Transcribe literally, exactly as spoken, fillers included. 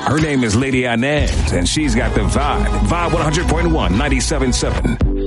Her name is Lady Inez, and she's got the vibe. Vibe one hundred point one, ninety-seven point seven.